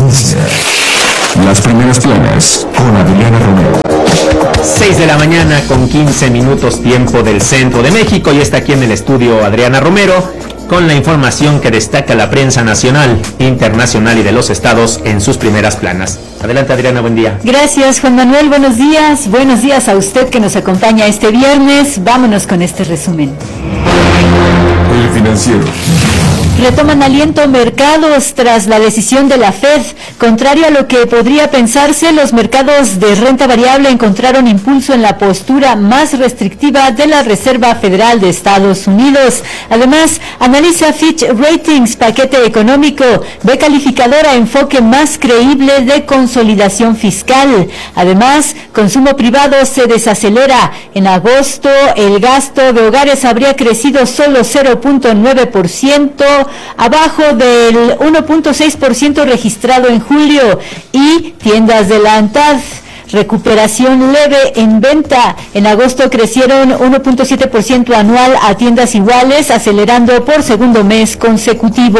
Inicia Las Primeras Planas con Adriana Romero. 6 de la mañana con 15 minutos tiempo del centro de México, y está aquí en el estudio Adriana Romero con la información que destaca la prensa nacional, internacional y de los estados en sus primeras planas. Adelante, Adriana, buen día. Gracias, Juan Manuel, buenos días. Buenos días a usted que nos acompaña este viernes. Vámonos con este resumen. El Financiero. Retoman aliento mercados tras la decisión de la Fed. Contrario a lo que podría pensarse, los mercados de renta variable encontraron impulso en la postura más restrictiva de la Reserva Federal de Estados Unidos. Además, analiza Fitch Ratings paquete económico, ve calificadora enfoque más creíble de consolidación fiscal. Además, consumo privado se desacelera. En agosto, el gasto de hogares habría crecido solo 0.9%, abajo del 1.6% registrado en julio, y tiendas de la ANTAD, recuperación leve en venta. En agosto crecieron 1.7% anual a tiendas iguales, acelerando por segundo mes consecutivo.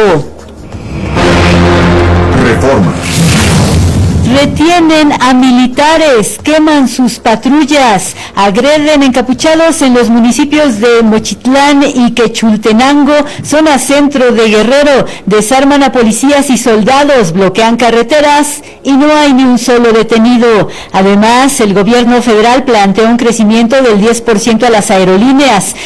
Reforma. Retienen a militares, queman sus patrullas, agreden encapuchados en los municipios de Mochitlán y Quechultenango, zona centro de Guerrero, desarman a policías y soldados, bloquean carreteras y no hay ni un solo detenido. Además, el gobierno federal planteó un crecimiento del 10% a las aerolíneas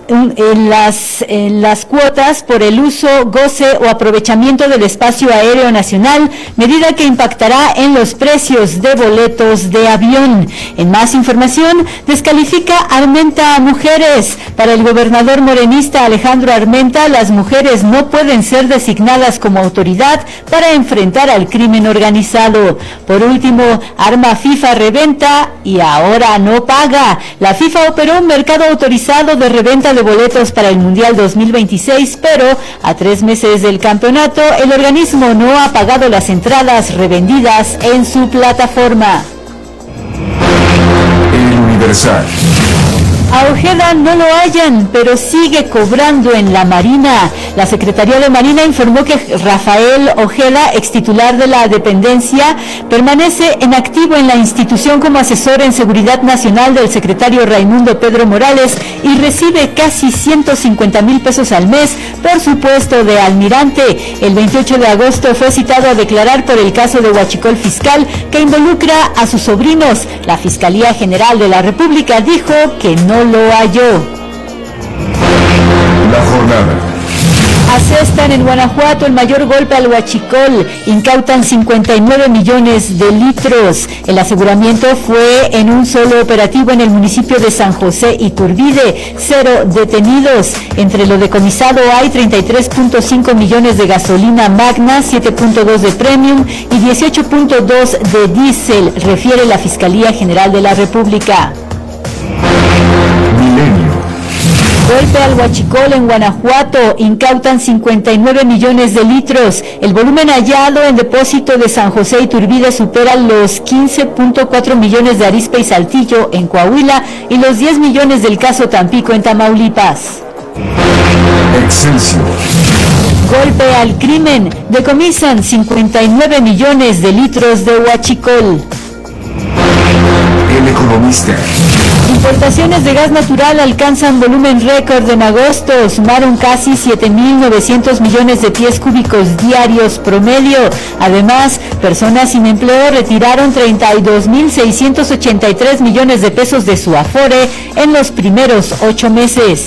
en las cuotas por el uso, goce o aprovechamiento del espacio aéreo nacional, medida que impactará en los precios de boletos de avión. En más información, descalifica Armenta a mujeres. Para el gobernador morenista Alejandro Armenta, las mujeres no pueden ser designadas como autoridad para enfrentar al crimen organizado. Por último, arma FIFA reventa y ahora no paga. La FIFA operó un mercado autorizado de reventa de boletos para el Mundial 2026, pero a 3 meses del campeonato, el organismo no ha pagado las entradas revendidas en su plataforma. El Universal. A Ojeda no lo hallan, pero sigue cobrando en la Marina. La Secretaría de Marina informó que Rafael Ojeda, extitular de la dependencia, permanece en activo en la institución como asesor en seguridad nacional del secretario Raimundo Pedro Morales y recibe casi 150,000 pesos al mes por su puesto de almirante. El 28 de agosto fue citado a declarar por el caso de huachicol fiscal que involucra a sus sobrinos. La Fiscalía General de la República dijo que no lo halló. La jornada. Asestan en Guanajuato el mayor golpe al huachicol, incautan 59 millones de litros. El aseguramiento fue en un solo operativo en el municipio de San José Iturbide, 0 detenidos. Entre lo decomisado hay 33.5 millones de gasolina magna, 7.2 de premium y 18.2 de diésel, refiere la Fiscalía General de la República. Milenio. Golpe al huachicol en Guanajuato, incautan 59 millones de litros. El volumen hallado en depósito de San José Iturbide supera los 15.4 millones de Arizpe y Saltillo en Coahuila y los 10 millones del caso Tampico en Tamaulipas. Excelsior. Golpe al crimen, decomisan 59 millones de litros de huachicol. El Economista. Importaciones de gas natural alcanzan volumen récord en agosto, sumaron casi 7.900 millones de pies cúbicos diarios promedio. Además, personas sin empleo retiraron 32.683 millones de pesos de su afore en los primeros 8 meses.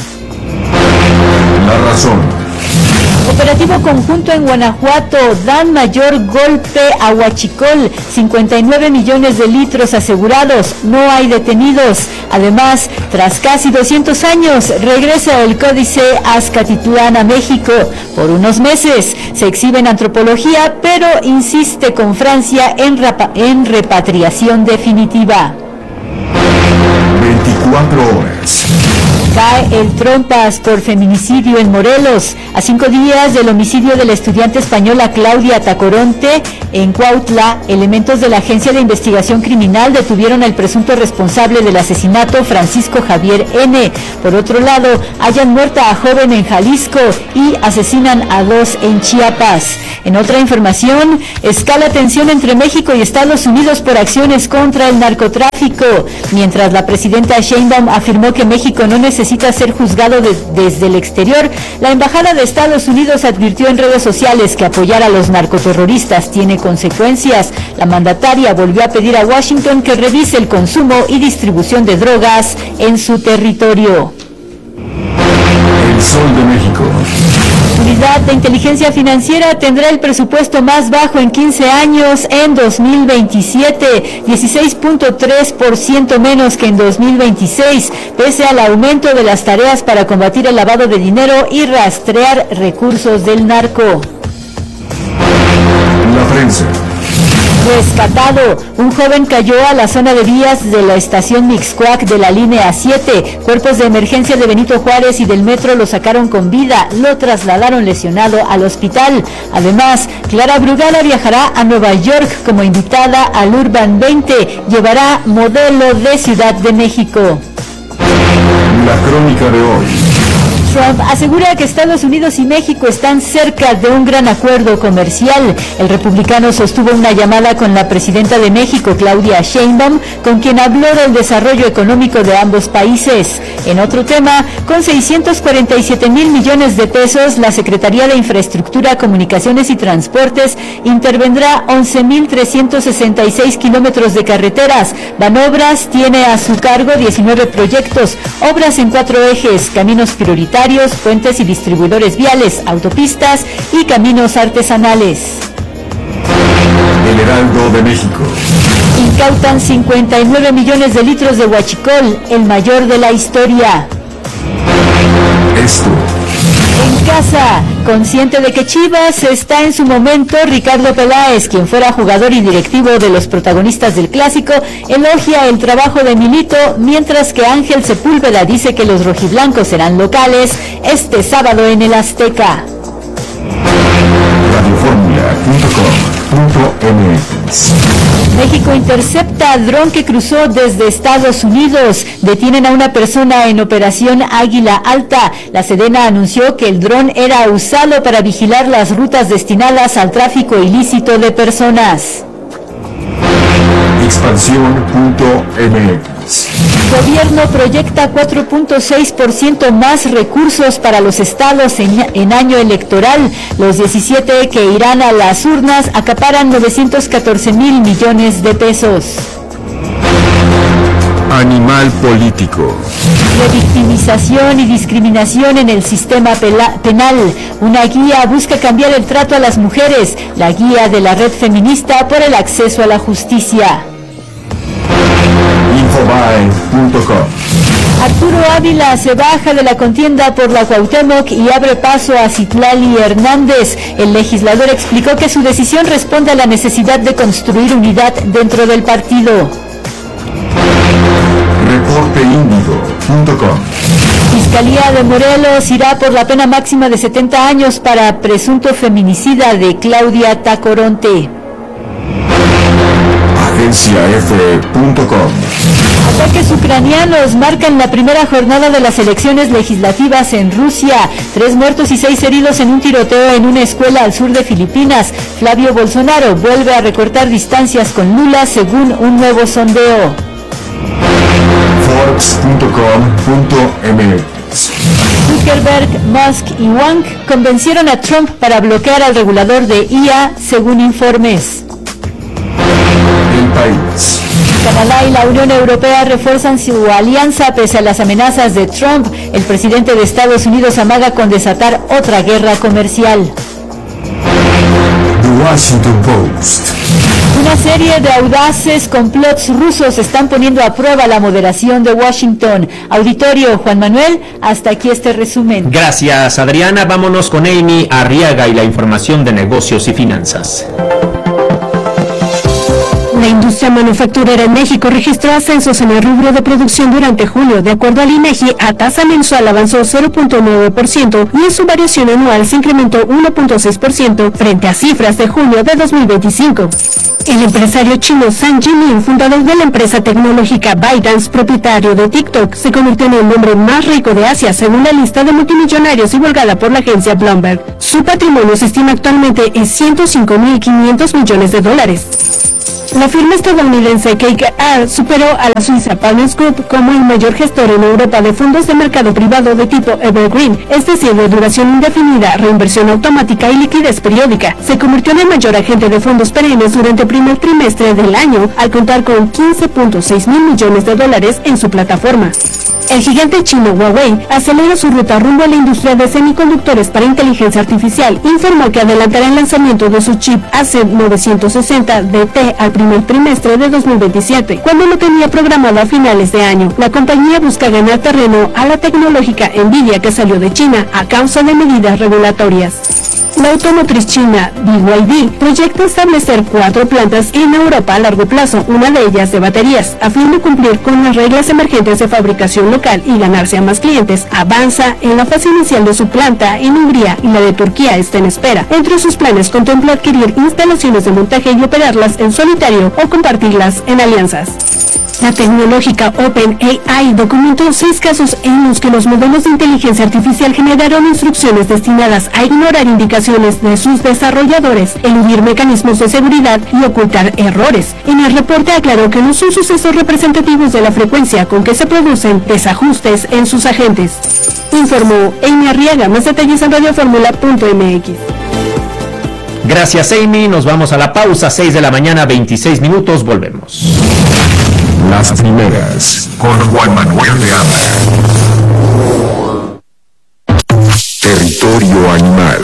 La Razón. Operativo conjunto en Guanajuato, dan mayor golpe a huachicol, 59 millones de litros asegurados, no hay detenidos. Además, tras casi 200 años, regresa el Códice Azcatitlán a México. Por unos meses se exhibe en antropología, pero insiste con Francia en repatriación definitiva. 24 horas. Cae el trompas por feminicidio en Morelos. A 5 días del homicidio de la estudiante española Claudia Tacoronte en Cuautla, elementos de la Agencia de Investigación Criminal detuvieron al presunto responsable del asesinato, Francisco Javier N. Por otro lado, hallan muerta a joven en Jalisco y asesinan a 2 en Chiapas. En otra información, escala tensión entre México y Estados Unidos por acciones contra el narcotráfico. Mientras la presidenta Sheinbaum afirmó que México no necesita ser juzgado desde el exterior, la Embajada de Estados Unidos advirtió en redes sociales que apoyar a los narcoterroristas tiene consecuencias. La mandataria volvió a pedir a Washington que revise el consumo y distribución de drogas en su territorio. El Sol de México. Unidad de Inteligencia Financiera tendrá el presupuesto más bajo en 15 años en 2027, 16.3% menos que en 2026, pese al aumento de las tareas para combatir el lavado de dinero y rastrear recursos del narco. La prensa. Rescatado, un joven cayó a la zona de vías de la estación Mixcoac de la línea 7. Cuerpos de emergencia de Benito Juárez y del metro lo sacaron con vida, lo trasladaron lesionado al hospital. Además, Clara Brugada viajará a Nueva York como invitada al Urban 20, llevará modelo de Ciudad de México. La crónica de hoy. Trump asegura que Estados Unidos y México están cerca de un gran acuerdo comercial. El republicano sostuvo una llamada con la presidenta de México, Claudia Sheinbaum, con quien habló del desarrollo económico de ambos países. En otro tema, con 647,000 millones de pesos, la Secretaría de Infraestructura, Comunicaciones y Transportes intervendrá 11,366 kilómetros de carreteras. Banobras tiene a su cargo 19 proyectos, obras en 4 ejes, caminos prioritarios, puentes y distribuidores viales, autopistas y caminos artesanales. El Heraldo de México. Incautan 59 millones de litros de huachicol, el mayor de la historia. Esto. En casa, consciente de que Chivas está en su momento, Ricardo Peláez, quien fuera jugador y directivo de los protagonistas del clásico, elogia el trabajo de Milito, mientras que Ángel Sepúlveda dice que los rojiblancos serán locales este sábado en el Azteca. Radioformula.com.mx. México intercepta dron que cruzó desde Estados Unidos. Detienen a una persona en operación Águila Alta. La Sedena anunció que el dron era usado para vigilar las rutas destinadas al tráfico ilícito de personas. Expansión.mx. Gobierno proyecta 4.6% más recursos para los estados en año electoral. Los 17 que irán a las urnas acaparan 914,000 millones de pesos. Animal político. Revictimización y discriminación en el sistema penal. Una guía busca cambiar el trato a las mujeres. La guía de la Red Feminista por el acceso a la justicia. Infobae.com. Arturo Ávila se baja de la contienda por la Cuauhtémoc y abre paso a Citlali Hernández. El legislador explicó que su decisión responde a la necesidad de construir unidad dentro del partido. Reporteindigo.com. Fiscalía de Morelos irá por la pena máxima de 70 años para presunto feminicida de Claudia Tacoronte. AgenciaF.com. Ataques ucranianos marcan la primera jornada de las elecciones legislativas en Rusia. 3 muertos y 6 heridos en un tiroteo en una escuela al sur de Filipinas. Flavio Bolsonaro vuelve a recortar distancias con Lula según un nuevo sondeo. Forbes.com.mx. Zuckerberg, Musk y Wang convencieron a Trump para bloquear al regulador de IA según informes. El País. Canadá y la Unión Europea refuerzan su alianza pese a las amenazas de Trump. El presidente de Estados Unidos amaga con desatar otra guerra comercial. The Washington Post. Una serie de audaces complots rusos están poniendo a prueba la moderación de Washington. Auditorio, Juan Manuel, hasta aquí este resumen. Gracias, Adriana. Vámonos con Amy Arriaga y la información de negocios y finanzas. La industria industria manufacturera en México registró ascensos en el rubro de producción durante julio. De acuerdo al INEGI, a tasa mensual avanzó 0.9% y en su variación anual se incrementó 1.6% frente a cifras de junio de 2025. El empresario chino Zhang Jimin, fundador de la empresa tecnológica ByteDance, propietario de TikTok, se convirtió en el hombre más rico de Asia según la lista de multimillonarios divulgada por la agencia Bloomberg. Su patrimonio se estima actualmente en $105.500 millones. La firma estadounidense KKR superó a la suiza Partners Group como el mayor gestor en Europa de fondos de mercado privado de tipo Evergreen, es decir, de duración indefinida, reinversión automática y liquidez periódica. Se convirtió en el mayor agente de fondos perennes durante el primer trimestre del año, al contar con $15.6 mil millones en su plataforma. El gigante chino Huawei acelera su ruta rumbo a la industria de semiconductores para inteligencia artificial. Informó que adelantará el lanzamiento de su chip AC960 al primer trimestre de 2027, cuando lo tenía programado a finales de año. La compañía busca ganar terreno a la tecnológica Nvidia, que salió de China a causa de medidas regulatorias. La automotriz china BYD proyecta establecer 4 plantas en Europa a largo plazo, una de ellas de baterías, a fin de cumplir con las reglas emergentes de fabricación local y ganarse a más clientes. Avanza en la fase inicial de su planta en Hungría y la de Turquía está en espera. Entre sus planes contempla adquirir instalaciones de montaje y operarlas en solitario o compartirlas en alianzas. La tecnológica OpenAI documentó 6 casos en los que los modelos de inteligencia artificial generaron instrucciones destinadas a ignorar indicaciones de sus desarrolladores, eludir mecanismos de seguridad y ocultar errores. En el reporte aclaró que no son sucesos representativos de la frecuencia con que se producen desajustes en sus agentes. Informó Amy Arriaga. Más detalles en radioformula.mx. Gracias, Amy. Nos vamos a la pausa. 6 de la mañana, 26 minutos. Volvemos. Las primeras con Juan Manuel de Anda. Territorio animal.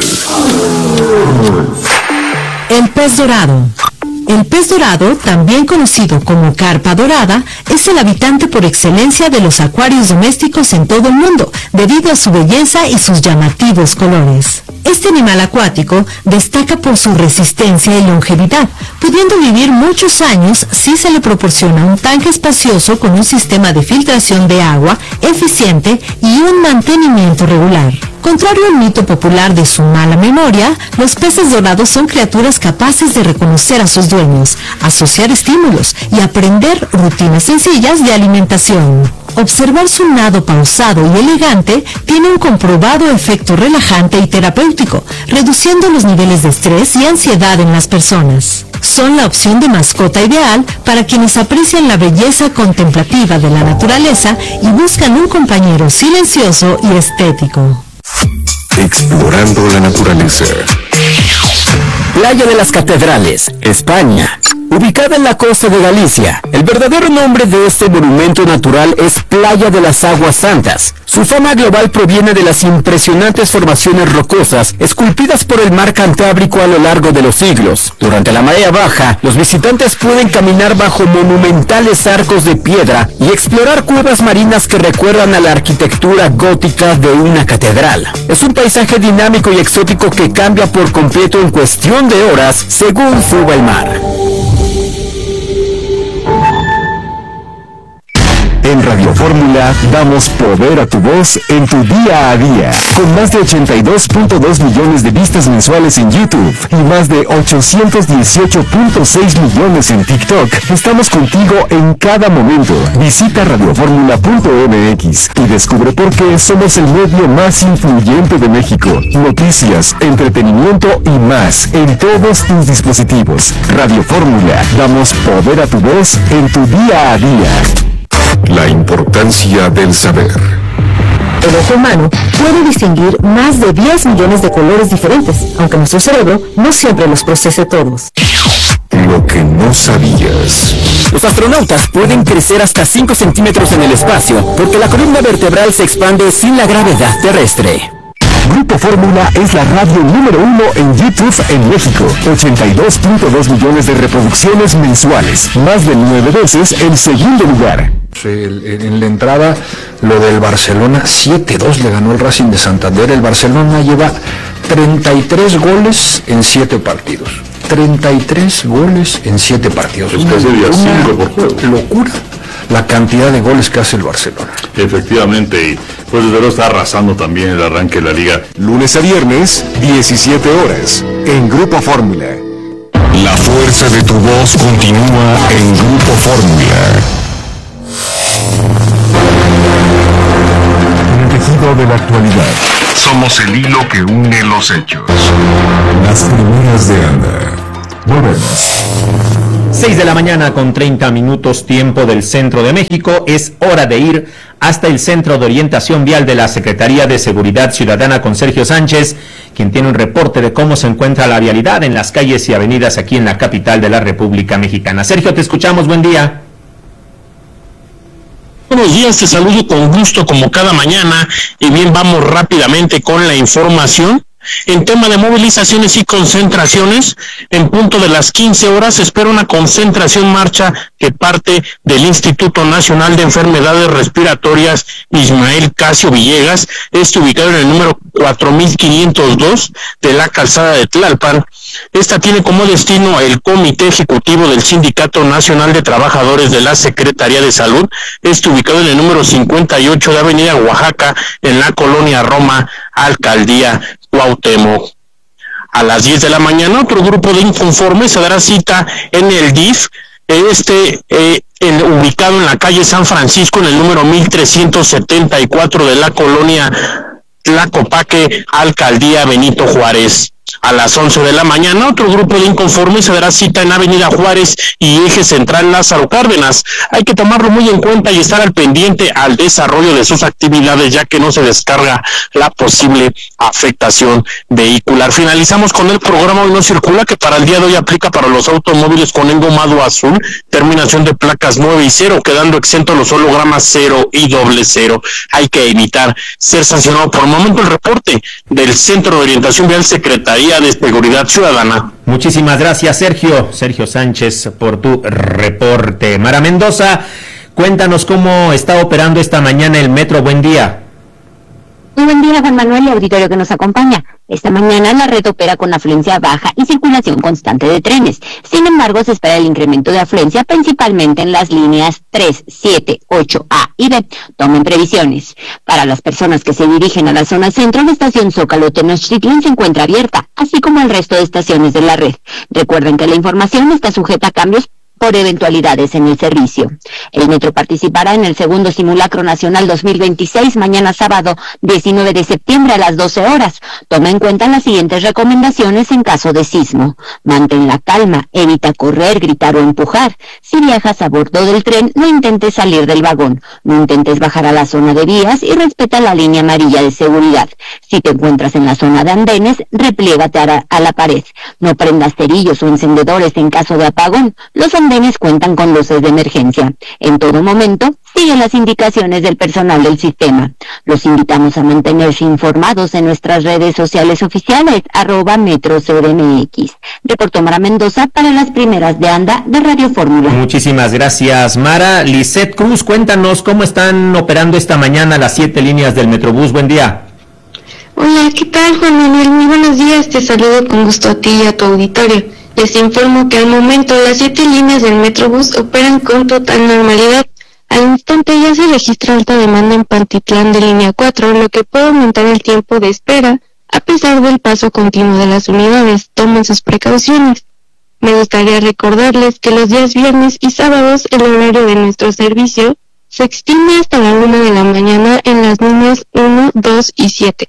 El pez dorado. El pez dorado, también conocido como carpa dorada, es el habitante por excelencia de los acuarios domésticos en todo el mundo, debido a su belleza y sus llamativos colores. Este animal acuático destaca por su resistencia y longevidad, pudiendo vivir muchos años si se le proporciona un tanque espacioso con un sistema de filtración de agua eficiente y un mantenimiento regular. Contrario al mito popular de su mala memoria, los peces dorados son criaturas capaces de reconocer a sus dueños, asociar estímulos y aprender rutinas sencillas de alimentación. Observar su nado pausado y elegante tiene un comprobado efecto relajante y terapéutico, reduciendo los niveles de estrés y ansiedad en las personas. Son la opción de mascota ideal para quienes aprecian la belleza contemplativa de la naturaleza y buscan un compañero silencioso y estético. Explorando la naturaleza. Playa de las Catedrales, España. Ubicada en la costa de Galicia, el verdadero nombre de este monumento natural es Playa de las Aguas Santas. Su fama global proviene de las impresionantes formaciones rocosas esculpidas por el mar Cantábrico a lo largo de los siglos. Durante la marea baja, los visitantes pueden caminar bajo monumentales arcos de piedra y explorar cuevas marinas que recuerdan a la arquitectura gótica de una catedral. Es un paisaje dinámico y exótico que cambia por completo en cuestión de horas según suba el mar. En Radio Fórmula damos poder a tu voz en tu día a día. Con más de 82.2 millones de vistas mensuales en YouTube y más de 818.6 millones en TikTok, estamos contigo en cada momento. Visita radioformula.mx y descubre por qué somos el medio más influyente de México. Noticias, entretenimiento y más en todos tus dispositivos. Radio Fórmula, damos poder a tu voz en tu día a día. La importancia del saber. El ojo humano puede distinguir más de 10 millones de colores diferentes, aunque nuestro cerebro no siempre los procese todos. Lo que no sabías. Los astronautas pueden crecer hasta 5 centímetros en el espacio porque la columna vertebral se expande sin la gravedad terrestre. Grupo Fórmula es la radio número 1 en YouTube en México. 82.2 millones de reproducciones mensuales. Más de 9 veces el segundo lugar. En la entrada, lo del Barcelona, 7-2 le ganó el Racing de Santander. El Barcelona lleva 33 goles en 7 partidos. 33 goles en 7 partidos. Es que sería 5 por juego. Locura la cantidad de goles que hace el Barcelona. Efectivamente, y pues desde luego está arrasando también el arranque de la liga. Lunes a viernes, 17 horas, en Grupo Fórmula. La fuerza de tu voz continúa en Grupo Fórmula. El tejido de la actualidad. Somos el hilo que une los hechos. Las primeras de Anda. Volvemos. 6 de la mañana con 30 minutos tiempo del centro de México. Es hora de ir hasta el Centro de Orientación Vial de la Secretaría de Seguridad Ciudadana con Sergio Sánchez, quien tiene un reporte de cómo se encuentra la vialidad en las calles y avenidas aquí en la capital de la República Mexicana. Sergio, te escuchamos, buen día. Buenos días, te saludo con gusto como cada mañana y bien, vamos rápidamente con la información. En tema de movilizaciones y concentraciones, en punto de las 15 horas se espera una concentración marcha que parte del Instituto Nacional de Enfermedades Respiratorias Ismael Casio Villegas, ubicado en el número 4502 de la calzada de Tlalpan. Esta tiene como destino el Comité Ejecutivo del Sindicato Nacional de Trabajadores de la Secretaría de Salud, ubicado en el número 58 de Avenida Oaxaca, en la colonia Roma, Alcaldía Cuauhtémoc. A las 10 de la mañana, otro grupo de inconformes se dará cita en el DIF, ubicado en la calle San Francisco, en el número 1374 de la colonia Tlacopaque, Alcaldía Benito Juárez. A las 11 de la mañana, otro grupo de inconformes se dará cita en Avenida Juárez y Eje Central Lázaro Cárdenas. Hay que tomarlo muy en cuenta y estar al pendiente al desarrollo de sus actividades, ya que no se descarga la posible afectación vehicular. Finalizamos con el programa Hoy No Circula, que para el día de hoy aplica para los automóviles con engomado azul, terminación de placas 9 y 0, quedando exentos los hologramas 0 y 00. Hay que evitar ser sancionado. Por el momento, el reporte del Centro de Orientación Vial Secretaría de Seguridad Ciudadana. Muchísimas gracias, Sergio Sánchez, por tu reporte. Mara Mendoza, cuéntanos cómo está operando esta mañana el metro. Buen día. Muy buen día, Juan Manuel y auditorio que nos acompaña. Esta mañana la red opera con afluencia baja y circulación constante de trenes. Sin embargo, se espera el incremento de afluencia principalmente en las líneas 3, 7, 8A y B. Tomen previsiones. Para las personas que se dirigen a la zona centro, la estación Zócalo Tenochtitlán se encuentra abierta, así como el resto de estaciones de la red. Recuerden que la información está sujeta a cambios por eventualidades en el servicio. El metro participará en el segundo simulacro nacional 2026 mañana sábado 19 de septiembre a las 12 horas. Toma en cuenta las siguientes recomendaciones en caso de sismo. Mantén la calma, evita correr, gritar o empujar. Si viajas a bordo del tren, no intentes salir del vagón. No intentes bajar a la zona de vías y respeta la línea amarilla de seguridad. Si te encuentras en la zona de andenes, repliégate a la pared. No prendas cerillos o encendedores en caso de apagón. Los andenes cuentan con luces de emergencia. En todo momento, sigue las indicaciones del personal del sistema. Los invitamos a mantenerse informados en nuestras redes sociales oficiales, @MetroCDMX. Reportó Mara Mendoza para las primeras de Anda de Radio Fórmula. Muchísimas gracias, Mara. Lisette Cruz, cuéntanos cómo están operando esta mañana las 7 líneas del Metrobús. Buen día. Hola, ¿qué tal, Juan Manuel? Muy buenos días, te saludo con gusto a ti y a tu auditorio. Les informo que al momento las 7 líneas del Metrobús operan con total normalidad. Al instante ya se registra alta demanda en Pantitlán de línea 4, lo que puede aumentar el tiempo de espera a pesar del paso continuo de las unidades. Tomen sus precauciones. Me gustaría recordarles que los días viernes y sábados el horario de nuestro servicio se extiende hasta la 1 de la mañana en las líneas 1, 2 y 7.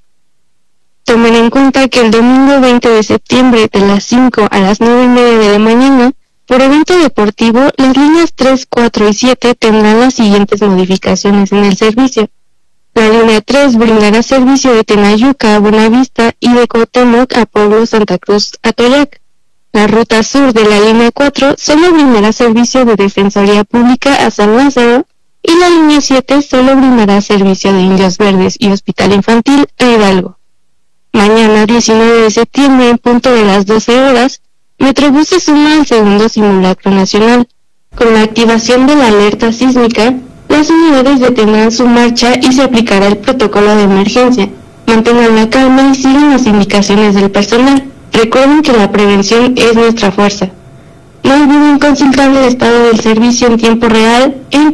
Tomen en cuenta que el domingo 20 de septiembre de las 5 a las 9:30 de la mañana, por evento deportivo, las líneas 3, 4 y 7 tendrán las siguientes modificaciones en el servicio. La línea 3 brindará servicio de Tenayuca a Buenavista y de Cuauhtémoc a Pueblo Santa Cruz Atoyac. La ruta sur de la línea 4 solo brindará servicio de Defensoría Pública a San Lázaro y la línea 7 solo brindará servicio de Indios Verdes y Hospital Infantil a Hidalgo. Mañana 19 de septiembre, en punto de las 12 horas, Metrobús se suma al segundo simulacro nacional. Con la activación de la alerta sísmica, las unidades detendrán su marcha y se aplicará el protocolo de emergencia. Mantengan la calma y sigan las indicaciones del personal. Recuerden que la prevención es nuestra fuerza. No olviden consultar el estado del servicio en tiempo real en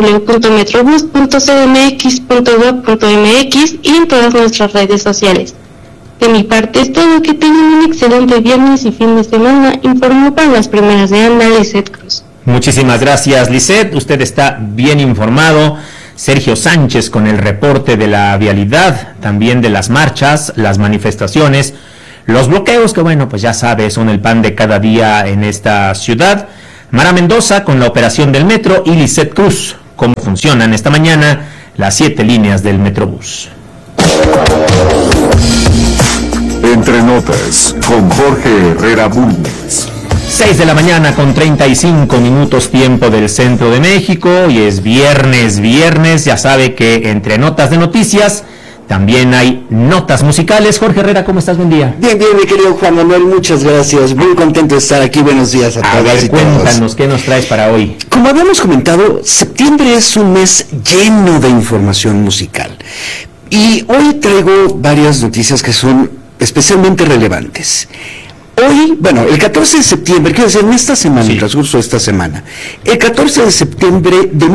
www.metrobus.cdmx.gov.mx y en todas nuestras redes sociales. De mi parte es todo. Que tengan un excelente viernes y fin de semana. Informó para las primeras de Anda, Lisette Cruz. Muchísimas gracias, Lisette. Usted está bien informado. Sergio Sánchez con el reporte de la vialidad, también de las marchas, las manifestaciones, los bloqueos que, bueno, pues ya sabe, son el pan de cada día en esta ciudad. Mara Mendoza con la operación del metro y Lisette Cruz, cómo funcionan esta mañana las 7 líneas del Metrobús. Entre notas, con Jorge Herrera Bulnes. 6 de la mañana con 35 minutos tiempo del centro de México, y es viernes, ya sabe que entre notas de noticias también hay notas musicales. Jorge Herrera, ¿cómo estás? Buen día. Bien, mi querido Juan Manuel, muchas gracias. Muy contento de estar aquí. Buenos días a todas y todos. Cuéntanos, ¿qué nos traes para hoy? Como habíamos comentado, septiembre es un mes lleno de información musical. Y hoy traigo varias noticias que son especialmente relevantes. Hoy, bueno, el 14 de septiembre, quiero decir, en esta semana, en el transcurso de esta semana, el 14 de septiembre de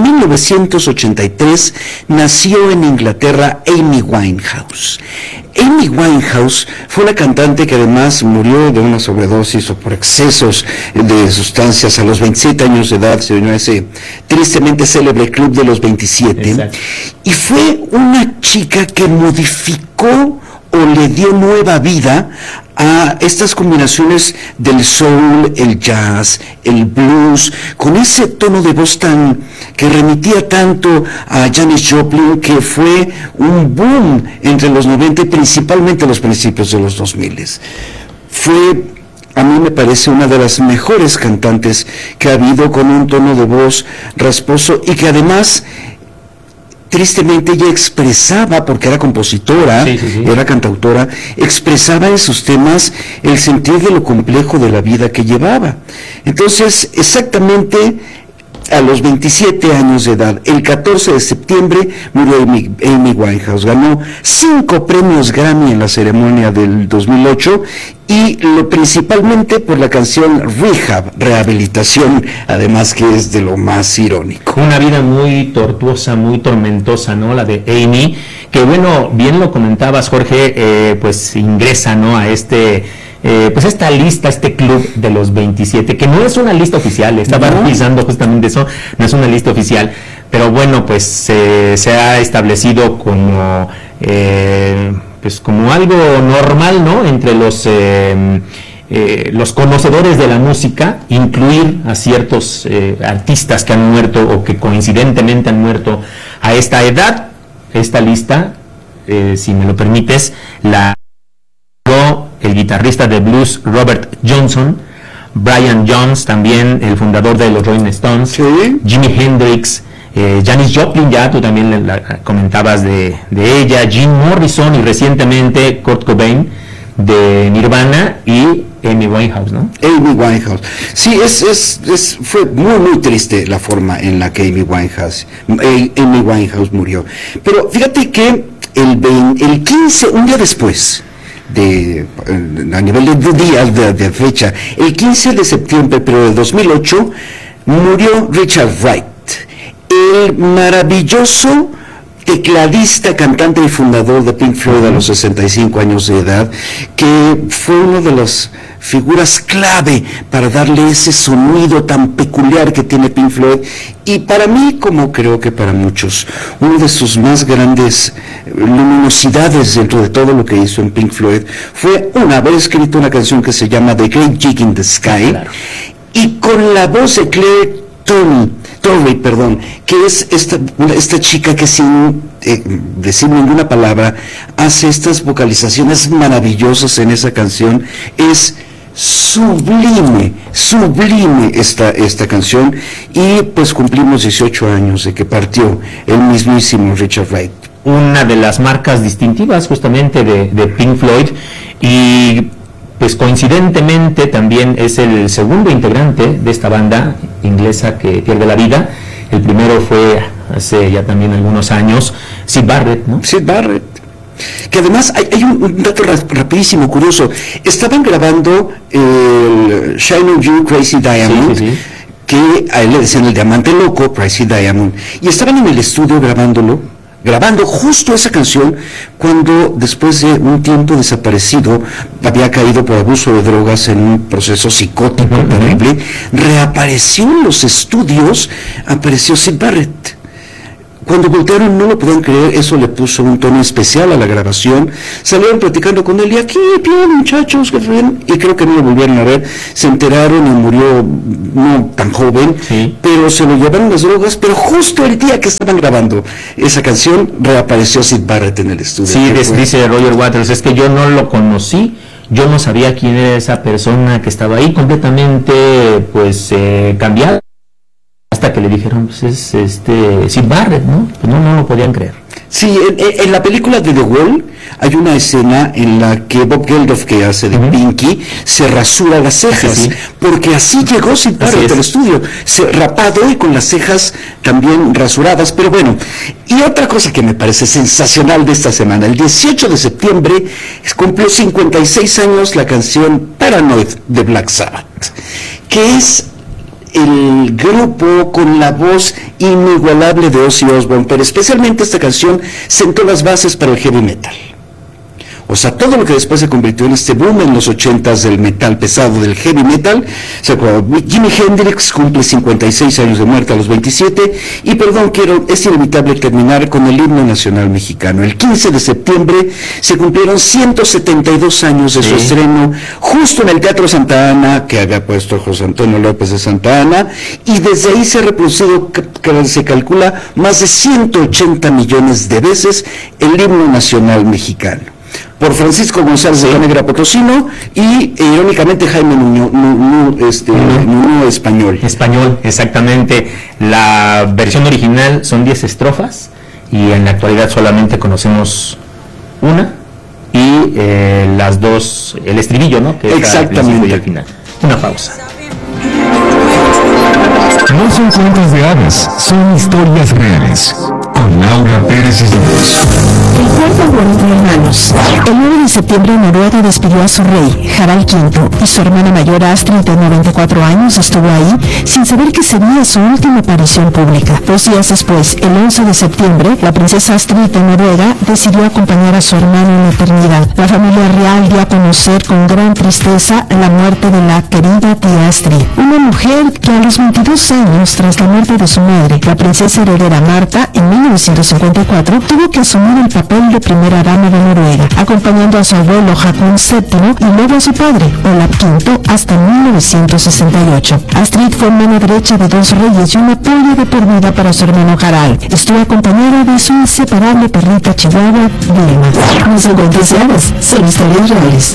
1983 nació en Inglaterra Amy Winehouse. Amy Winehouse fue una cantante que además murió de una sobredosis o por excesos de sustancias a los 27 años de edad. Se unió a ese tristemente célebre club de los 27. Exacto. Y fue una chica que modificó o le dio nueva vida a estas combinaciones del soul, el jazz, el blues, con ese tono de voz tan que remitía tanto a Janis Joplin, que fue un boom entre los 90 y principalmente los principios de los 2000. Fue, a mí me parece, una de las mejores cantantes que ha habido, con un tono de voz rasposo y que además tristemente ella expresaba, porque era compositora, era cantautora, expresaba en sus temas el sentir de lo complejo de la vida que llevaba. Entonces, exactamente a los 27 años de edad, el 14 de septiembre, murió Amy Winehouse. Ganó 5 premios Grammy en la ceremonia del 2008, y principalmente por la canción Rehab, Rehabilitación, además que es de lo más irónico. Una vida muy tortuosa, muy tormentosa, ¿no? La de Amy, que bueno, bien lo comentabas, Jorge, pues ingresa, ¿no? A pues esta lista, este club de los 27, que no es una lista oficial, estaba revisando justamente eso, no es una lista oficial, pero bueno, pues se ha establecido como pues como algo normal, ¿no? Entre los conocedores de la música, incluir a ciertos artistas que han muerto o que coincidentemente han muerto a esta edad. Esta lista, si me lo permites, el guitarrista de blues Robert Johnson, Brian Jones, también el fundador de los Rolling Stones, Jimi Hendrix, Janis Joplin, ya tú también comentabas de ella, Jim Morrison, y recientemente Kurt Cobain de Nirvana, y Amy Winehouse, ¿no? Amy Winehouse. Sí, fue muy triste la forma en la que Amy Winehouse murió. Pero fíjate que el 15, un día después, a nivel de días de fecha, el 15 de septiembre, pero de 2008, murió Richard Wright, el maravilloso tecladista, cantante y fundador de Pink Floyd a los 65 años de edad, que fue una de las figuras clave para darle ese sonido tan peculiar que tiene Pink Floyd, y para mí, como creo que para muchos, una de sus más grandes luminosidades dentro de todo lo que hizo en Pink Floyd fue haber escrito una canción que se llama The Great Gig in the Sky, y con la voz de Claire Torrey, que es esta chica que sin decir ninguna palabra hace estas vocalizaciones maravillosas en esa canción. Es sublime esta canción, y pues cumplimos 18 años de que partió el mismísimo Richard Wright. Una de las marcas distintivas justamente de Pink Floyd, y pues coincidentemente también es el segundo integrante de esta banda inglesa que pierde la vida. El primero fue hace ya también algunos años, Syd Barrett, ¿no? Syd Barrett. Que además hay un dato rapidísimo, curioso. Estaban grabando el Shine on You, Crazy Diamond, que a él le decían el diamante loco, Crazy Diamond, y estaban en el estudio grabando justo esa canción, cuando después de un tiempo desaparecido, había caído por abuso de drogas en un proceso psicótico terrible, reapareció en los estudios, apareció Syd Barrett. Cuando voltearon no lo podían creer, eso le puso un tono especial a la grabación. Salieron platicando con él y aquí, bien muchachos, que ven, y creo que no lo volvieron a ver. Se enteraron y murió no tan joven, pero se lo llevaron las drogas, pero justo el día que estaban grabando esa canción reapareció Syd Barrett en el estudio. Sí, dice Roger Waters, es que yo no lo conocí, yo no sabía quién era esa persona que estaba ahí, completamente pues cambiada. Hasta que le dijeron, pues es Syd Barrett, ¿no? Pues no lo podían creer. Sí, en la película de The Wall hay una escena en la que Bob Geldof, que hace de Pinky, se rasura las cejas, porque así llegó Syd Barrett al estudio, rapado y con las cejas también rasuradas. Pero bueno, y otra cosa que me parece sensacional de esta semana, el 18 de septiembre cumplió 56 años la canción Paranoid de Black Sabbath, que es el grupo con la voz inigualable de Ozzy Osbourne, pero especialmente esta canción sentó las bases para el heavy metal. O sea, todo lo que después se convirtió en este boom en los 80s del metal pesado, del heavy metal. Jimi Hendrix cumple 56 años de muerte a los 27, y es inevitable terminar con el himno nacional mexicano. El 15 de septiembre se cumplieron 172 años de su estreno, justo en el Teatro Santa Ana, que había puesto José Antonio López de Santa Ana, y desde ahí se ha reproducido, se calcula, más de 180 millones de veces el himno nacional mexicano, por Francisco González de la Negra Potosino y irónicamente Jaime Nuño español. Español, exactamente. La versión original son 10 estrofas y en la actualidad solamente conocemos una y las dos, el estribillo, ¿no? Que exactamente. Y al final. Una pausa. No son cuentos de hadas, son historias reales. Con Laura Pérez Islas. El cuarto murió entre hermanos. El 9 de septiembre Noruega despidió a su rey, Harald V, y su hermana mayor Astrid, de 94 años, estuvo ahí sin saber que sería su última aparición pública. 2 días después, el 11 de septiembre, la princesa Astrid de Noruega decidió acompañar a su hermano en la eternidad. La familia real dio a conocer con gran tristeza la muerte de la querida tía Astrid, una mujer que a los 22 años, tras la muerte de su madre, la princesa heredera Marta, en 1954, tuvo que asumir el papel de primera dama de Noruega, acompañando a su abuelo Haakon VII y luego a su padre, Olav V, hasta 1968. Astrid fue mano derecha de 2 reyes y un apoyo de por vida para su hermano Harald. Estuvo acompañada de su inseparable perrita chihuahua, Vilma. No son cuentos de hadas, son historias reales.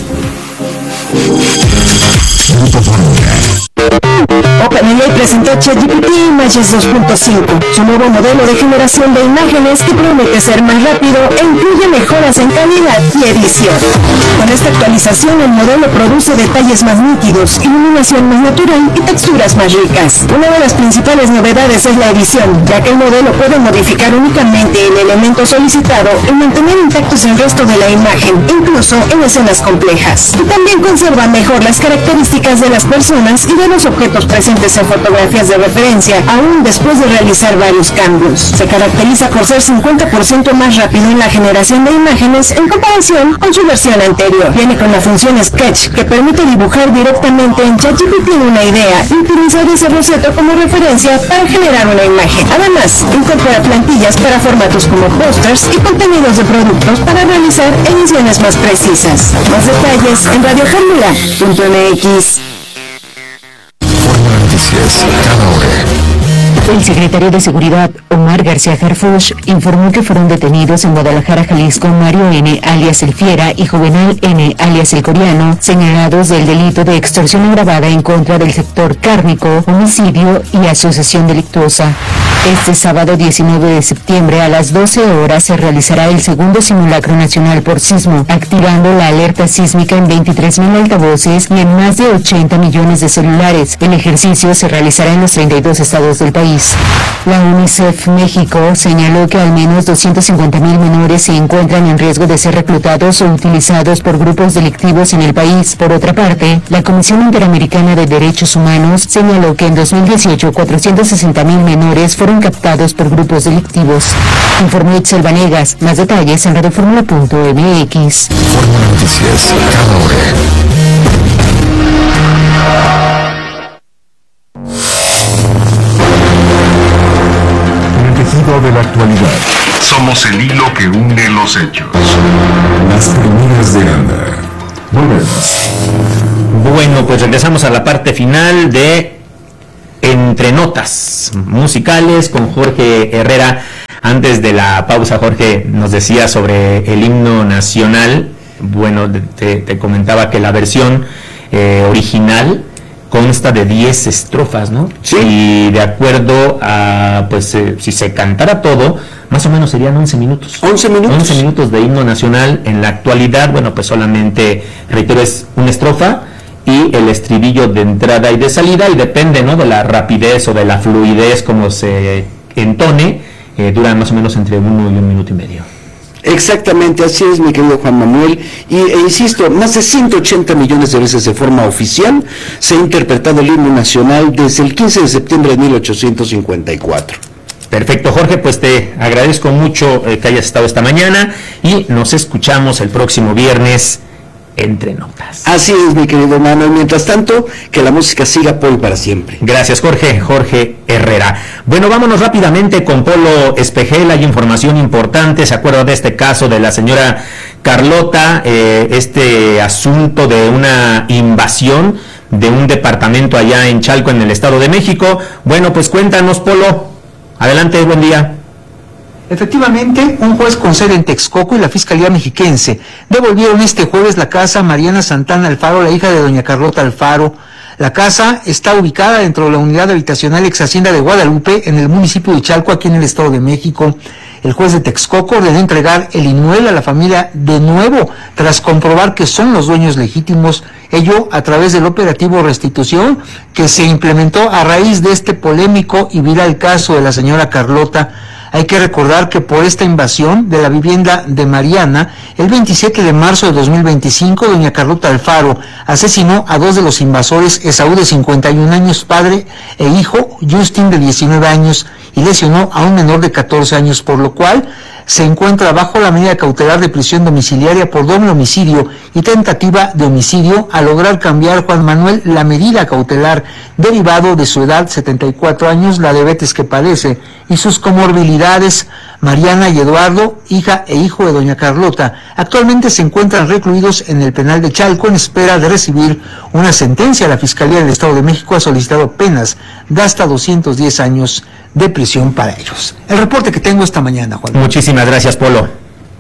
OpenAI presentó ChatGPT Images 2.5, su nuevo modelo de generación de imágenes que promete ser más rápido e incluye mejoras en calidad y edición. Con esta actualización, el modelo produce detalles más nítidos, iluminación más natural y texturas más ricas. Una de las principales novedades es la edición, ya que el modelo puede modificar únicamente el elemento solicitado y mantener intactos el resto de la imagen, incluso en escenas complejas. Y también conserva mejor las características de las personas y de los objetos presentes en fotografías de referencia, aún después de realizar varios cambios. Se caracteriza por ser 50% más rápido en la generación de imágenes en comparación con su versión anterior. Viene con la función Sketch, que permite dibujar directamente en ChatGPT una idea y utilizar ese boceto como referencia para generar una imagen. Además, incorpora plantillas para formatos como pósters y contenidos de productos para realizar ediciones más precisas. Más detalles en radioformula.mx. Cada hora. El secretario de Seguridad, Omar García Harfuch, informó que fueron detenidos en Guadalajara, Jalisco, Mario N., alias El Fiera, y Juvenal N., alias El Coreano, señalados del delito de extorsión agravada en contra del sector cárnico, homicidio y asociación delictuosa. Este sábado 19 de septiembre a las 12 horas se realizará el segundo simulacro nacional por sismo, activando la alerta sísmica en 23.000 altavoces y en más de 80 millones de celulares. El ejercicio se realizará en los 32 estados del país. La UNICEF México señaló que al menos 250.000 menores se encuentran en riesgo de ser reclutados o utilizados por grupos delictivos en el país. Por otra parte, la Comisión Interamericana de Derechos Humanos señaló que en 2018 460.000 menores fueron captados por grupos delictivos. Informó Itzel Vanegas. Más detalles en radioformula.mx. Noticias cada hora. El tejido de la actualidad. Somos el hilo que une los hechos. Las primeras de Anda. Volvemos. Bueno, pues regresamos a la parte final de Entre Notas Musicales con Jorge Herrera. Antes de la pausa, Jorge nos decía sobre el himno nacional. Bueno, te comentaba que la versión original consta de 10 estrofas, ¿no? Sí. Y de acuerdo a, pues, si se cantara todo, más o menos serían 11 minutos. 11 minutos. 11 minutos de himno nacional. En la actualidad, bueno, pues solamente, reitero, es una estrofa y el estribillo de entrada y de salida, y depende, ¿no?, de la rapidez o de la fluidez como se entone, duran más o menos entre 1 y 1 minuto y medio. Exactamente, así es, mi querido Juan Manuel, e insisto, más de 180 millones de veces de forma oficial se ha interpretado el himno nacional desde el 15 de septiembre de 1854. Perfecto, Jorge, pues te agradezco mucho que hayas estado esta mañana y nos escuchamos el próximo viernes Entre Notas. Así es, mi querido Manuel. Mientras tanto, que la música siga por y para siempre. Gracias, Jorge. Jorge Herrera. Bueno, vámonos rápidamente con Polo Espejel. Hay información importante. ¿Se acuerda de este caso de la señora Carlota? Este asunto de una invasión de un departamento allá en Chalco, en el Estado de México. Bueno, pues cuéntanos, Polo. Adelante, buen día. Efectivamente, un juez con sede en Texcoco y la Fiscalía Mexiquense devolvieron este jueves la casa a Mariana Santana Alfaro, la hija de doña Carlota Alfaro. La casa está ubicada dentro de la unidad habitacional ex Hacienda de Guadalupe, en el municipio de Chalco, aquí en el Estado de México. El juez de Texcoco ordenó entregar el inmueble a la familia de nuevo, tras comprobar que son los dueños legítimos, ello a través del operativo Restitución, que se implementó a raíz de este polémico y viral caso de la señora Carlota. Hay que recordar que por esta invasión de la vivienda de Mariana, el 27 de marzo de 2025, doña Carlota Alfaro asesinó a dos de los invasores, Esaú de 51 años, padre, e hijo, Justin de 19 años, y lesionó a un menor de 14 años, por lo cual se encuentra bajo la medida cautelar de prisión domiciliaria por doble homicidio y tentativa de homicidio, a lograr cambiar, Juan Manuel, la medida cautelar derivado de su edad, 74 años, la diabetes que padece y sus comorbilidades. Mariana y Eduardo, hija e hijo de doña Carlota, actualmente se encuentran recluidos en el penal de Chalco en espera de recibir una sentencia. La Fiscalía del Estado de México ha solicitado penas de hasta 210 años de prisión para ellos. El reporte que tengo esta mañana, Juan. Muchísimas gracias, Polo.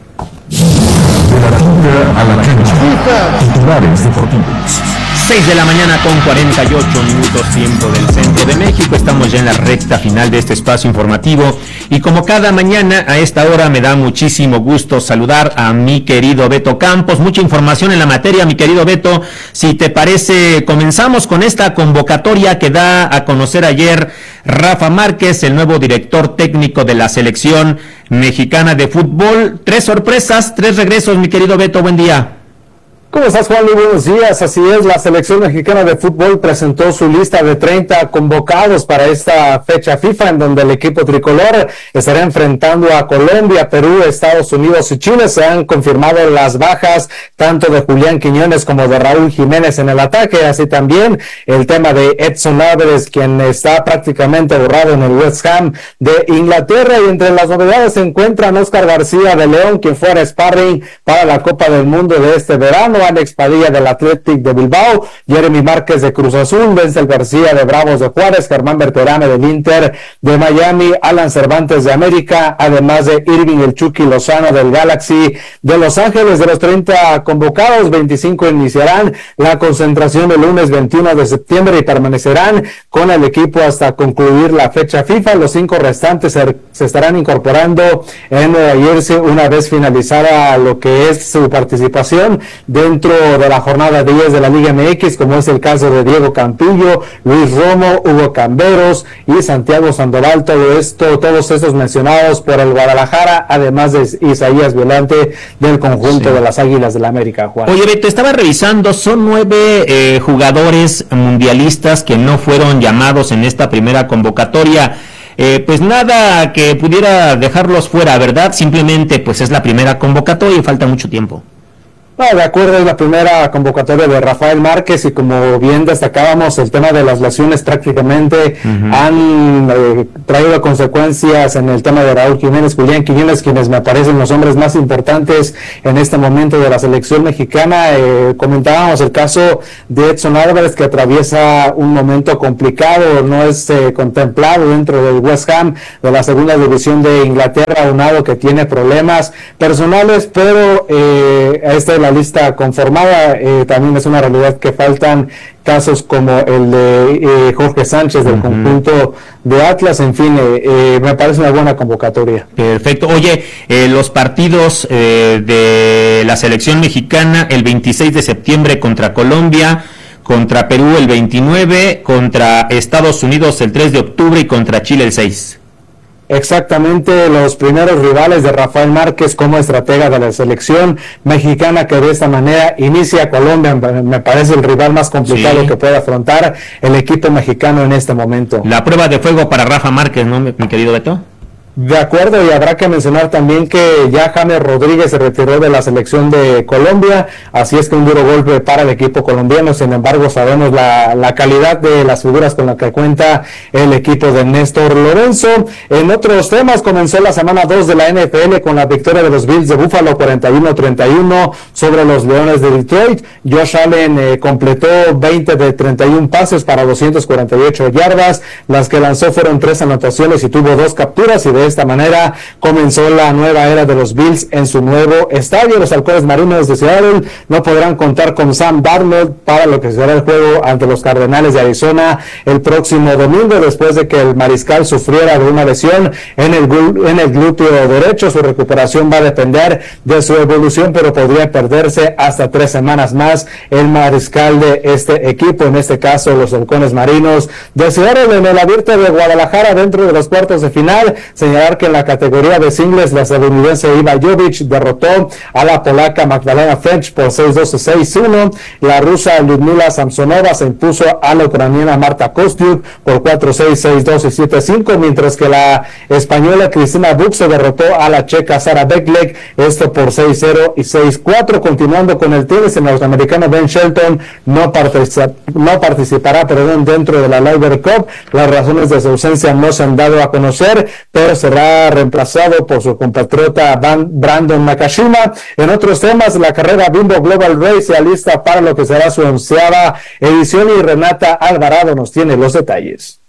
De la tundra a la cancha. Titulares deportivos. 6 de la mañana con 48 minutos, tiempo del centro de México. Estamos ya en la recta final de este espacio informativo y como cada mañana a esta hora me da muchísimo gusto saludar a mi querido Beto Campos. Mucha información en la materia, mi querido Beto. Si te parece, comenzamos con esta convocatoria que da a conocer ayer Rafa Márquez, el nuevo director técnico de la selección mexicana de fútbol. 3 sorpresas, 3 regresos, mi querido Beto. Buen día. ¿Cómo estás, Juan? Muy buenos días. Así es, la selección mexicana de fútbol presentó su lista de 30 convocados para esta fecha FIFA, en donde el equipo tricolor estará enfrentando a Colombia, Perú, Estados Unidos y Chile. Se han confirmado las bajas tanto de Julián Quiñones como de Raúl Jiménez en el ataque, así también el tema de Edson Álvarez, quien está prácticamente borrado en el West Ham de Inglaterra. Y entre las novedades se encuentran Óscar García de León, quien fuera sparring para la Copa del Mundo de este verano. mexicano, Alex Padilla del Athletic de Bilbao, Jeremy Márquez de Cruz Azul, Denzel García de Bravos de Juárez, Germán Berterame del Inter de Miami, Alan Cervantes de América, además de Irving El Chucky Lozano del Galaxy de Los Ángeles. De los 30 convocados, 25 iniciarán la concentración el lunes 21 de septiembre y permanecerán con el equipo hasta concluir la fecha FIFA. Los 5 restantes se estarán incorporando en Nueva Jersey una vez finalizada lo que es su participación dentro de la jornada 10 de la Liga MX, como es el caso de Diego Campillo, Luis Romo, Hugo Camberos y Santiago Sandoval. Todos estos mencionados por el Guadalajara, además de Isaías Violante del conjunto de las Águilas del la América, Juan. Oye, Beto, estaba revisando, son 9 jugadores mundialistas que no fueron llamados en esta primera convocatoria. Pues nada que pudiera dejarlos fuera, ¿verdad? Simplemente pues es la primera convocatoria y falta mucho tiempo. No, de acuerdo, es la primera convocatoria de Rafael Márquez y como bien destacábamos, el tema de las lesiones prácticamente han traído consecuencias en el tema de Raúl Jiménez, Julián Quiñones, quienes me parecen los hombres más importantes en este momento de la selección mexicana. Comentábamos el caso de Edson Álvarez, que atraviesa un momento complicado, no es contemplado dentro del West Ham de la segunda división de Inglaterra, unado que tiene problemas personales, pero esta es la lista conformada. También es una realidad que faltan casos como el de Jorge Sánchez del conjunto de Atlas. En fin, me parece una buena convocatoria. Perfecto. Oye, los partidos de la selección mexicana el 26 de septiembre contra Colombia, contra Perú el 29, contra Estados Unidos el 3 de octubre y contra Chile el 6. Exactamente, los primeros rivales de Rafael Márquez como estratega de la selección mexicana, que de esta manera inicia Colombia. Me parece el rival más complicado que puede afrontar el equipo mexicano en este momento. La prueba de fuego para Rafa Márquez, ¿no, mi querido Beto? De acuerdo, y habrá que mencionar también que ya James Rodríguez se retiró de la selección de Colombia, así es que un duro golpe para el equipo colombiano. Sin embargo, sabemos la calidad de las figuras con las que cuenta el equipo de Néstor Lorenzo. En otros temas, comenzó la semana 2 de la NFL con la victoria de los Bills de Buffalo 41-31 sobre los Leones de Detroit. Josh Allen completó 20 de 31 pases para 248 yardas, las que lanzó fueron 3 anotaciones y tuvo 2 capturas, y de esta manera comenzó la nueva era de los Bills en su nuevo estadio. Los Halcones Marinos de Seattle no podrán contar con Sam Darnold para lo que será el juego ante los Cardenales de Arizona el próximo domingo, después de que el mariscal sufriera de una lesión en el glúteo derecho. Su recuperación va a depender de su evolución, pero podría perderse hasta 3 semanas más el mariscal de este equipo, en este caso los Halcones Marinos de Seattle. En el Abierto de Guadalajara, dentro de los cuartos de final, señalar que en la categoría de singles la estadounidense Iva Jovic derrotó a la polaca Magdalena French por 6-2 y 6-1. La rusa Lyudmila Samsonova se impuso a la ucraniana Marta Kostyuk por 4-6, 6-2 y 7-5, mientras que la española Cristina Buch se derrotó a la checa Sara Beckleck, esto por 6-0 y 6-4. Continuando con el tenis, el norteamericano Ben Shelton no participará dentro de la Laver Cup. Las razones de su ausencia no se han dado a conocer, pero será reemplazado por su compatriota Brandon Nakashima. En otros temas, la carrera Bimbo Global Race se alista para lo que será su 11ª edición, y Renata Alvarado nos tiene los detalles.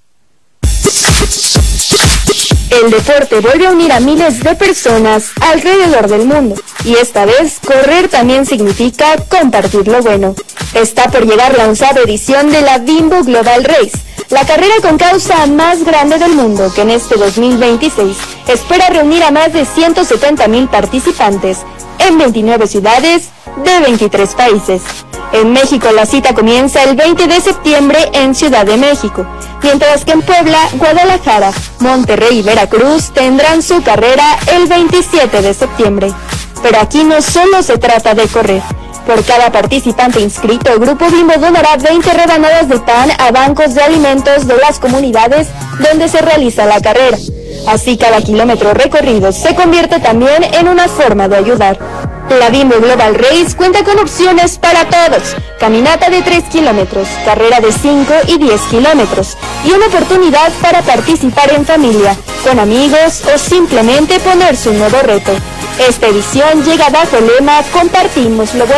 El deporte vuelve a unir a miles de personas alrededor del mundo, y esta vez correr también significa compartir lo bueno. Está por llegar la 11ª edición de la Bimbo Global Race, la carrera con causa más grande del mundo, que en este 2026 espera reunir a más de 170,000 participantes en 29 ciudades de 23 países. En México la cita comienza el 20 de septiembre en Ciudad de México, mientras que en Puebla, Guadalajara, Monterrey y Veracruz tendrán su carrera el 27 de septiembre. Pero aquí no solo se trata de correr. Por cada participante inscrito, el Grupo Bimbo donará 20 rebanadas de pan a bancos de alimentos de las comunidades donde se realiza la carrera. Así cada kilómetro recorrido se convierte también en una forma de ayudar. La Bimbo Global Race cuenta con opciones para todos: caminata de 3 kilómetros, carrera de 5 y 10 kilómetros, y una oportunidad para participar en familia, con amigos o simplemente ponerse un nuevo reto. Esta edición llega bajo el lema Compartimos lo bueno,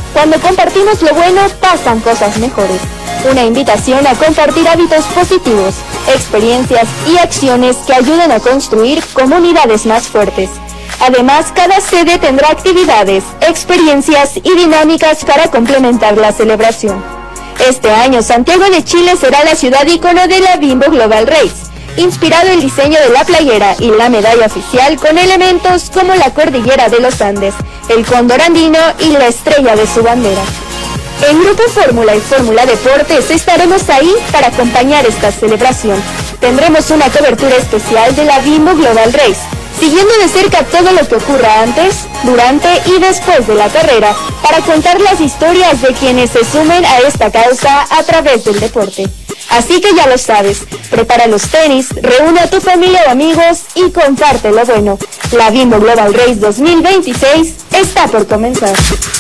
Cuando compartimos lo bueno, pasan cosas mejores. Una invitación a compartir hábitos positivos, experiencias y acciones que ayuden a construir comunidades más fuertes. Además, cada sede tendrá actividades, experiencias y dinámicas para complementar la celebración. Este año, Santiago de Chile será la ciudad ícono de la Bimbo Global Race, inspirado el diseño de la playera y la medalla oficial con elementos como la cordillera de los Andes, el cóndor andino y la estrella de su bandera. En Grupo Fórmula y Fórmula Deportes estaremos ahí para acompañar esta celebración. Tendremos una cobertura especial de la Bimbo Global Race, siguiendo de cerca todo lo que ocurra antes, durante y después de la carrera, para contar las historias de quienes se sumen a esta causa a través del deporte. Así que ya lo sabes, prepara los tenis, reúne a tu familia o amigos y comparte lo bueno. La Bimbo Global Race 2026 está por comenzar.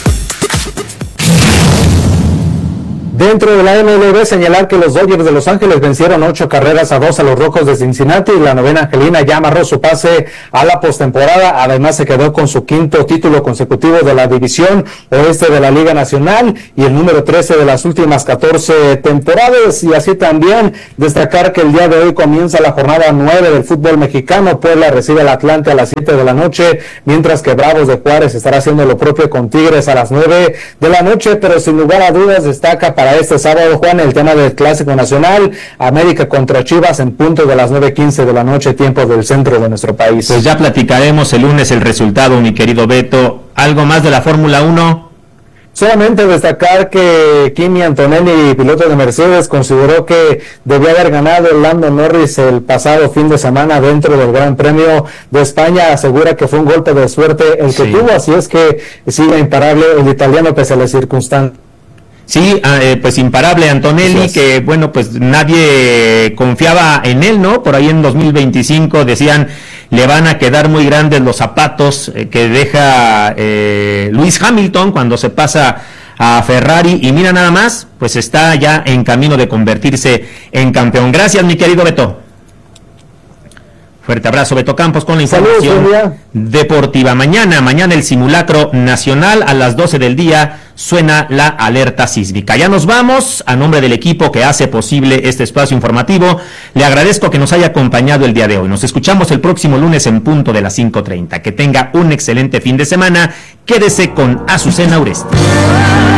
Dentro de la MLB, señalar que los Dodgers de Los Ángeles vencieron 8-2 a los Rojos de Cincinnati y la novena angelina ya amarró su pase a la postemporada. Además, se quedó con su quinto título consecutivo de la división oeste de la Liga Nacional y el número 13 de las últimas 14 temporadas. Y así también destacar que el día de hoy comienza la jornada 9 del fútbol mexicano. Puebla recibe al Atlante a las 7 de la noche, mientras que Bravos de Juárez estará haciendo lo propio con Tigres a las 9 de la noche. Pero sin lugar a dudas destaca para este sábado, Juan, el tema del Clásico Nacional, América contra Chivas en punto de las 9:15 de la noche, tiempo del centro de nuestro país. Pues ya platicaremos el lunes el resultado, mi querido Beto. ¿Algo más de la Fórmula 1? Solamente destacar que Kimi Antonelli, piloto de Mercedes, consideró que debía haber ganado Lando Norris el pasado fin de semana dentro del Gran Premio de España. Asegura que fue un golpe de suerte el que tuvo, así es que sigue imparable el italiano pese a las circunstancias. Sí, pues imparable Antonelli, que bueno, pues nadie confiaba en él, ¿no? Por ahí en 2025 decían, le van a quedar muy grandes los zapatos que deja Lewis Hamilton cuando se pasa a Ferrari, y mira nada más, pues está ya en camino de convertirse en campeón. Gracias, mi querido Beto. Fuerte abrazo, Beto Campos, con la información deportiva. Mañana el simulacro nacional a las 12 del día suena la alerta sísmica. Ya nos vamos. A nombre del equipo que hace posible este espacio informativo, le agradezco que nos haya acompañado el día de hoy. Nos escuchamos el próximo lunes en punto de las 5:30. Que tenga un excelente fin de semana. Quédese con Azucena Uresti.